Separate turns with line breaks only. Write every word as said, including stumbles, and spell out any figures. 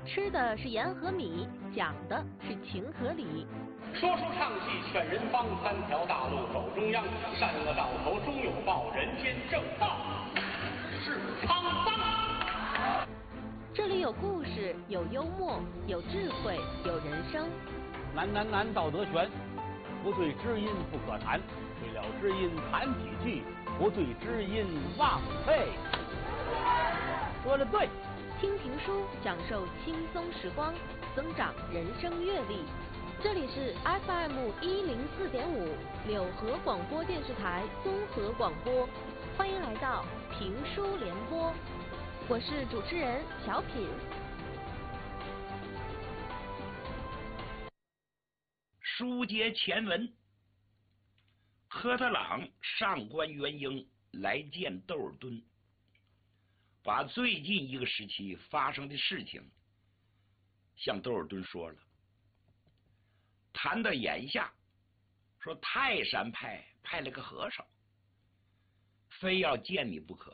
吃的是盐和米，讲的是情和理。
说书唱戏劝人方，三条大路走中央，善恶到头终有报，人间正道是沧桑。
这里有故事，有幽默，有智慧，有人生。
难难难，道德悬，不对知音不可谈，对了知音谈几句，不对知音忘废。说的对。
听评书，享受轻松时光，增长人生阅历。这里是 F M 一零四点五柳河广播电视台综合广播，欢迎来到评书联播，我是主持人小品。
书接前文，和特朗上官元英来见窦尔敦，把最近一个时期发生的事情向窦尔敦说了。谈到眼下，说泰山派派了个和尚，非要见你不可。